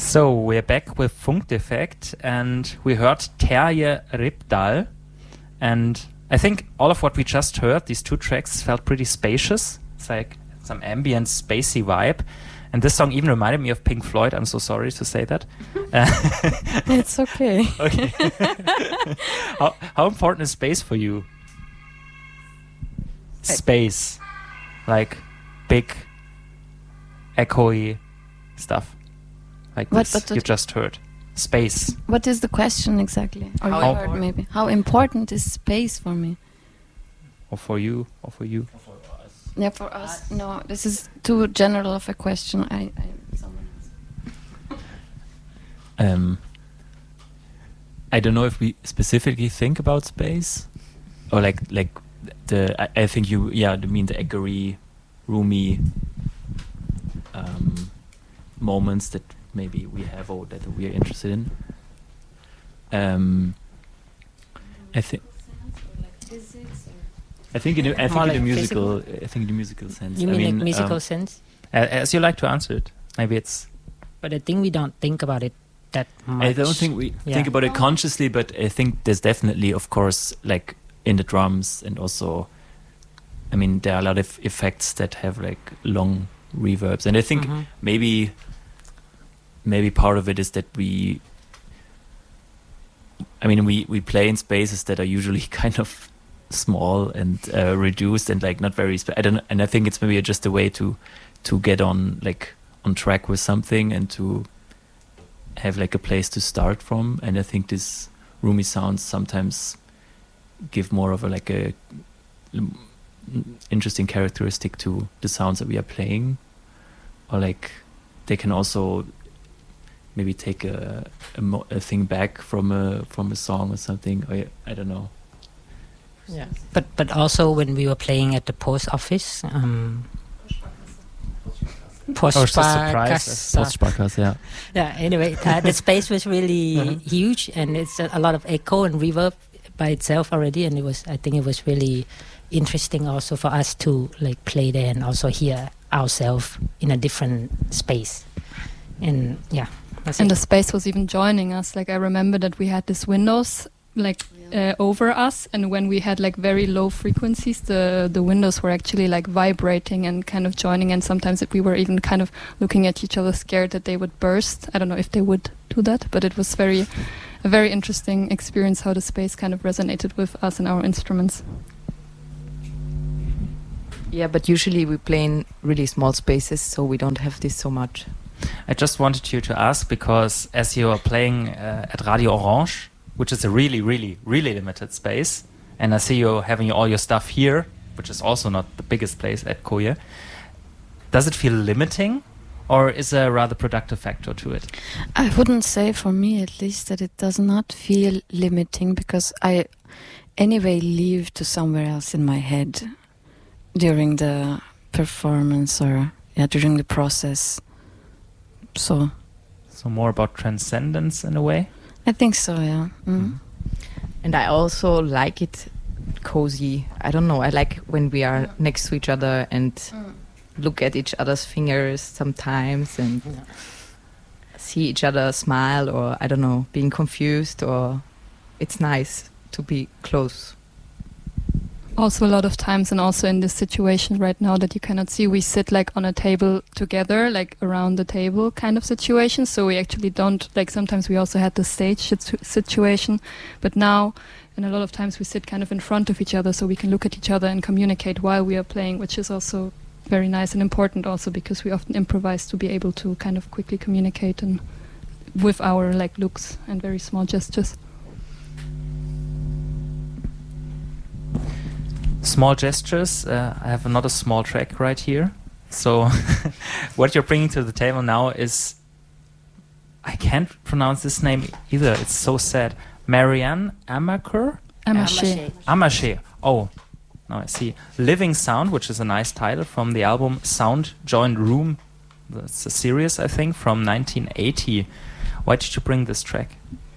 So we're back with Funkdefekt, and we heard Terje Rypdal, and I think all of what we just heard, these two tracks, felt pretty spacious. It's like some ambient, spacey vibe, and this song even reminded me of Pink Floyd. I'm so sorry to say that. It's okay. Okay. How important is space for you? Space, like big, echoey stuff. Like this you just heard. Space. What is the question exactly? Or you heard maybe. How important is space for me? Or for you? Or for you? For us. Yeah, for us. No, this is too general of a question. Someone else. I don't know if we specifically think about space, or like I think you mean the echoey, roomy moments that maybe we have or that we are interested in. I think in the musical sense. You mean like musical sense? As you like to answer it. Maybe it's. But I think we don't think about it that much. I don't think we think about it consciously, but I think there's definitely, of course, like in the drums, and also, I mean, there are a lot of effects that have like long reverbs, and I think maybe part of it is that we play in spaces that are usually kind of small and reduced and like not very and I think it's maybe just a way to get on track with something and to have like a place to start from. And I think these roomy sounds sometimes give more of a interesting characteristic to the sounds that we are playing, or like they can also maybe take a thing back from a song or something. Or I don't know. Yeah, but also when we were playing at the post office, Postsparkasse, yeah. Yeah. Anyway, the space was really huge, and it's a lot of echo and reverb by itself already, and I think it was really interesting also for us to like play there and also hear ourselves in a different space. And yeah. And the space was even joining us. Like I remember that we had these windows over us, and when we had like very low frequencies, the windows were actually like vibrating and kind of joining, and sometimes we were even kind of looking at each other scared that they would burst. I don't know if they would do that, but it was a very interesting experience how the space kind of resonated with us and our instruments. Yeah, but usually we play in really small spaces, so we don't have this so much. I just wanted you to ask, because as you are playing at Radio Orange, which is a really, really, really limited space, and I see you having all your stuff here, which is also not the biggest place at Koje, does it feel limiting, or is there a rather productive factor to it? I wouldn't say, for me at least, that it does not feel limiting, because I anyway leave to somewhere else in my head during the performance or during the process. So more about transcendence in a way? I think so, yeah. And I also like it cozy. I don't know, I like when we are next to each other and look at each other's fingers sometimes and see each other smile, or I don't know, being confused, or it's nice to be close. Also a lot of times, and also in this situation right now that you cannot see, we sit like on a table together, like around the table kind of situation, so we actually don't, like sometimes we also had the stage situation, but now, and a lot of times we sit kind of in front of each other so we can look at each other and communicate while we are playing, which is also very nice and important also, because we often improvise to be able to kind of quickly communicate and with our like looks and very small gestures. Small gestures. I have another small track right here. So what you're bringing to the table now is, I can't pronounce this name either. It's so sad. Marianne Amacher? Amacher. Oh, now I see. Living Sound, which is a nice title from the album Sound Joined Room. That's a series, I think, from 1980. Why did you bring this track?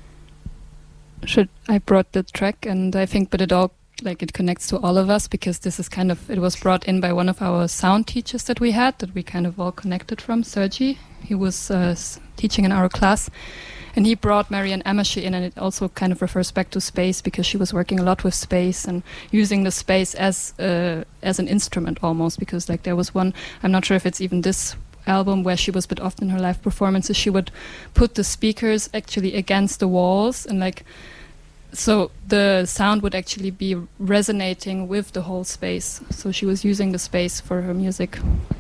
I brought the track, and I think, but it connects to all of us, because this is kind of, it was brought in by one of our sound teachers that we kind of all connected from, Sergi. He was teaching in our class. And he brought Marianne Amerschi in, and it also kind of refers back to space because she was working a lot with space and using the space as an instrument almost. Because like there was one, I'm not sure if it's even this album where she was, but often in her live performances she would put the speakers actually against the walls, and like so the sound would actually be resonating with the whole space. So she was using the space for her music.